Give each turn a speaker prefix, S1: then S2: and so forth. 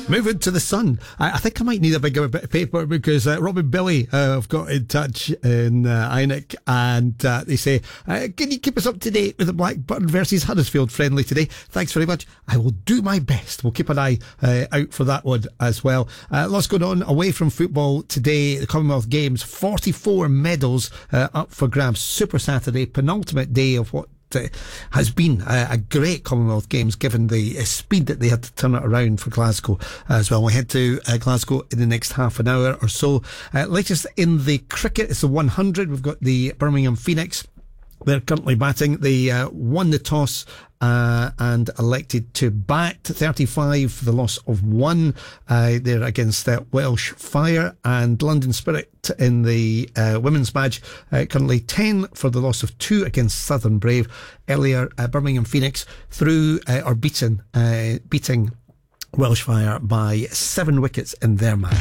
S1: Moving to the Sun. I think I might need a bigger bit of paper because Robin Billy have got in touch in Einik and they say, can you keep us up to date with the Blackburn versus Huddersfield friendly today? Thanks very much. I will do my best. We'll keep an eye out for that one as well. Lots going on away from football today. The Commonwealth Games, 44 medals up for grabs. Super Saturday, penultimate day of what has been a great Commonwealth Games given the speed that they had to turn it around for Glasgow as well. We head to Glasgow in the next half an hour or so. Latest in the cricket, it's the 100. We've got the Birmingham Phoenix. They're currently batting. They won the toss and elected to bat. 35 for the loss of 1. They're against Welsh Fire, and London Spirit in the women's badge. Currently 10 for the loss of 2 against Southern Brave. Earlier, Birmingham Phoenix beating Welsh Fire by 7 wickets in their match.